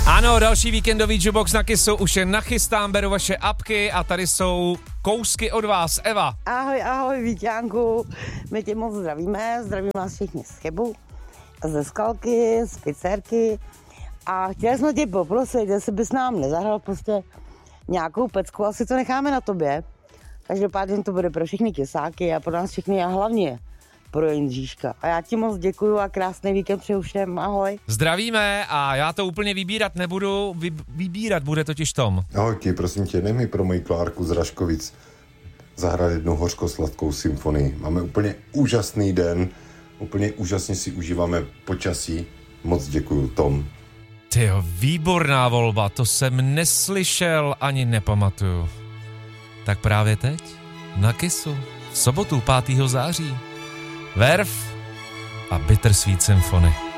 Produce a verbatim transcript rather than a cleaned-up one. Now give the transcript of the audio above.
Ano, další víkendový Jukebox na Kissu už je nachystán, beru vaše apky a tady jsou kousky od vás. Eva. Ahoj, ahoj, Vítánku. My tě moc zdravíme, zdravím vás všichni z Chebu, ze Skalky, z pizzerky a chtěli jsme tě poprosit, jestli bys nám nezahrál prostě nějakou pecku, asi to necháme na tobě. Každopádně to bude pro všechny kysáky a pro nás všechny a hlavně pro Jindříška. A já ti moc děkuju a krásný víkend přeju všem. Ahoj. Zdravíme a já to úplně vybírat nebudu, Vy, vybírat bude totiž Tom. Ahojky, prosím tě, dej mi pro moji Klárku z Raškovic zahrát jednu hořko-sladkou symfonii. Máme úplně úžasný den, úplně úžasně si užíváme počasí. Moc děkuju, Tom. Tyjo, výborná volba, to jsem neslyšel ani nepamatuju. Tak právě teď, na Kissu, v sobotu pátého září. Verve a Bittersweet Symphony.